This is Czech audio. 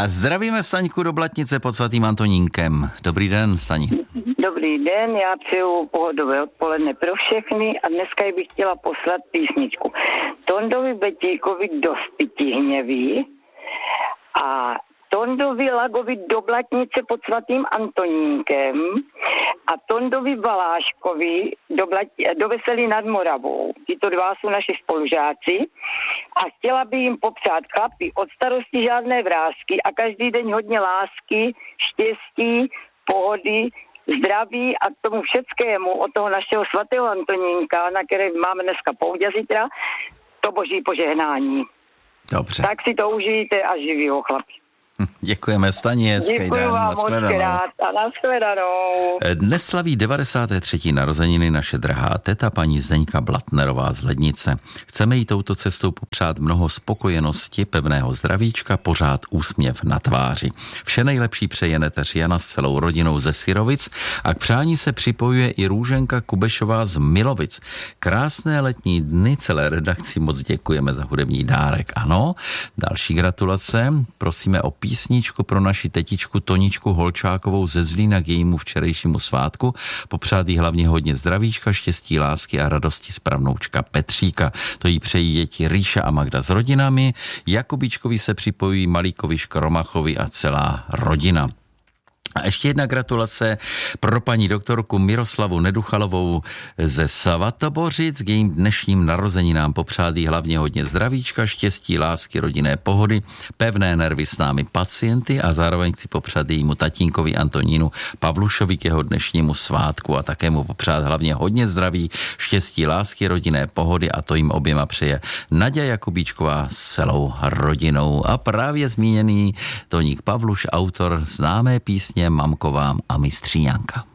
A zdravíme Staňku do Blatnice pod svatým Antonínkem. Dobrý den, Staní. Dobrý den, já přeju pohodové odpoledne pro všechny a dneska bych chtěla poslat písničku. Tondovi Betíkovi do Spyti hněví a Tondovi Lagovi do Blatnice pod svatým Antonínkem a Tondovi Baláškovi do Veselí nad Moravou. Tito dva jsou naši spolužáci a chtěla by jim popřát chlapi od starosti žádné vrásky a každý den hodně lásky, štěstí, pohody, zdraví a k tomu všeckému od toho našeho svatého Antonínka, na které máme dneska poudě zítra, to boží požehnání. Dobře. Tak si to užijte a živýho chlapi. Děkujeme, Staní, hezký den. Děkuji vám moc krát a nashledanou. Dnes slaví 93. narozeniny naše drahá teta paní Zdeňka Blatnerová z Lednice. Chceme jí touto cestou popřát mnoho spokojenosti, pevného zdravíčka, pořád úsměv na tváři. Vše nejlepší přeje neteř Jana s celou rodinou ze Syrovic a k přání se připojuje i Růženka Kubešová z Milovic. Krásné letní dny, celé redakci moc děkujeme za hudební dárek. Ano, další gratulace, prosíme o písničku pro naši tetičku Toničku Holčákovou ze Zlína k jejímu včerejšímu svátku. Popřát jí hlavně hodně zdravíčka, štěstí, lásky a radosti z pravnoučka Petříka. To jí přejí děti Ríša a Magda s rodinami. Jakubičkovi se připojují Malíkovi Škromachovi a celá rodina. A ještě jedna gratulace pro paní doktorku Miroslavu Neduchalovou ze Svatobořic k jejím dnešním narozeninám. Popřát jí hlavně hodně zdravíčka, štěstí, lásky, rodinné pohody, pevné nervy s námi pacienty a zároveň chci popřát jejímu tatínkovi Antonínu Pavlušovi k jeho dnešnímu svátku a také mu popřát hlavně hodně zdraví, štěstí, lásky, rodinné pohody a to jim oběma přeje Naďa Jakubíčková s celou rodinou. A právě zmíněný Toník Pavluš, autor známé písně Mamko vám a mistří Janka.